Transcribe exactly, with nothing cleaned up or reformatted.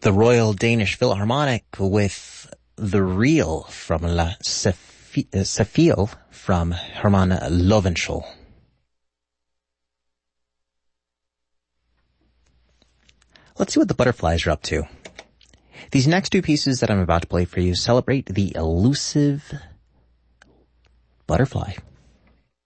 the Royal Danish Philharmonic with The Reel from La Safille from Herman Löwenschul. Let's see what the Butterflies are up to. These next two pieces that I'm about to play for you celebrate the elusive butterfly.